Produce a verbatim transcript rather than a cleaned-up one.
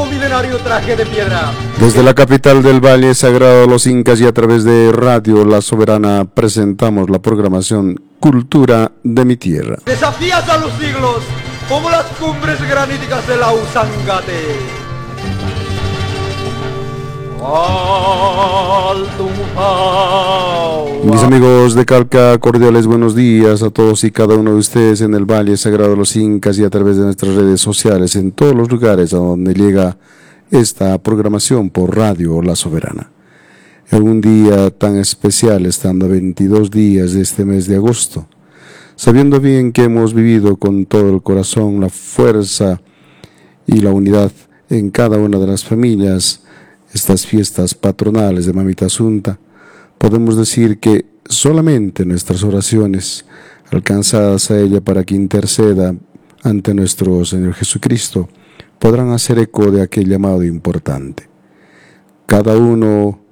milenario traje de piedra. Desde la capital del Valle Sagrado de los Incas y a través de Radio La Soberana presentamos la programación Cultura de mi Tierra. Desafías a los siglos como las cumbres graníticas de la Usangate. Mis amigos de Calca, cordiales buenos días a todos y cada uno de ustedes en el Valle Sagrado de los Incas y a través de nuestras redes sociales en todos los lugares a donde llega esta programación por Radio La Soberana. En un día tan especial, estando a veintidós días de este mes de agosto, sabiendo bien que hemos vivido con todo el corazón la fuerza y la unidad en cada una de las familias estas fiestas patronales de Mamita Asunta, podemos decir que solamente nuestras oraciones, alcanzadas a ella para que interceda ante nuestro Señor Jesucristo, podrán hacer eco de aquel llamado importante. Cada uno